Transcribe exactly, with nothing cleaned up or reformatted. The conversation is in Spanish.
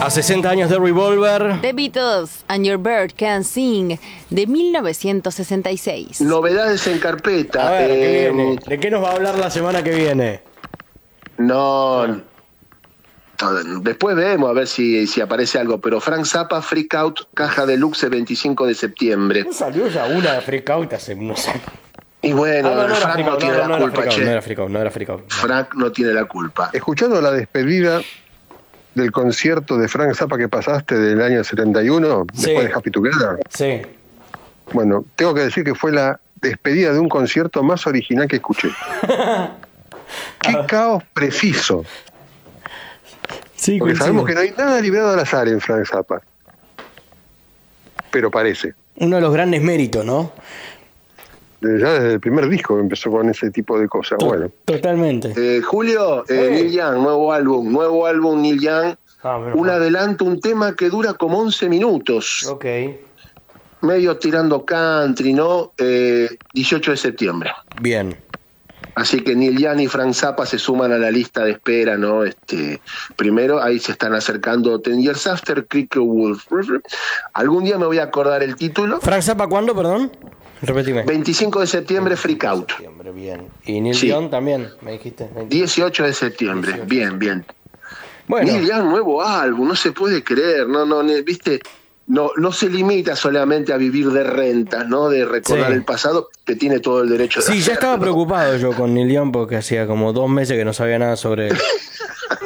A sesenta años de Revolver. The Beatles and Your Bird Can Sing, de mil novecientos sesenta y seis. Novedades en carpeta. A ver, ¿qué eh, viene? ¿De qué nos va a hablar la semana que viene? No, después vemos a ver si, si aparece algo, pero Frank Zappa, Freak Out, caja deluxe veinticinco de septiembre. ¿No salió ya una de Freak Out hace unos años? Y bueno, Ah, no, no era Frank Freak no Out, tiene no, la no era culpa, Freak Out, che. no era Freak Out, no era Freak Out. Frank no tiene la culpa. Escuchando la despedida del concierto de Frank Zappa que pasaste del año setenta y uno, Sí. después de Happy Together, Sí. bueno, tengo que decir que fue la despedida de un concierto más original que escuché. ¡Qué caos preciso! Sí, Porque coincido. sabemos que no hay nada librado al azar en Frank Zappa. Pero parece. Uno de los grandes méritos, ¿no? Desde- Ya desde el primer disco empezó con ese tipo de cosas. Bueno, Totalmente. Eh, Julio, eh, Sí. Neil Young, nuevo álbum, nuevo álbum Neil Young. Ah, menos Un mal. adelanto, un tema que dura como once minutos, Ok. medio tirando country, ¿no? Eh, dieciocho de septiembre. Bien. Así que Neil Young y Frank Zappa se suman a la lista de espera, ¿no? Este, primero, ahí se están acercando Ten Years After, Cricket Wolf. Algún día me voy a acordar el título. ¿Frank Zappa cuándo, perdón? Repetime. veinticinco de septiembre, Freak Out. Septiembre, bien. Y Neil Sí. Young también, me dijiste. veinte. dieciocho de septiembre, dieciocho. bien, bien. Bueno, Neil Young, nuevo álbum, no se puede creer, no, no, ne- viste, no, no se limita solamente a vivir de rentas, ¿no? De recordar Sí. el pasado, que tiene todo el derecho de sí, ya hacerlo, estaba ¿no? preocupado yo con Neil Young porque hacía como dos meses que no sabía nada sobre,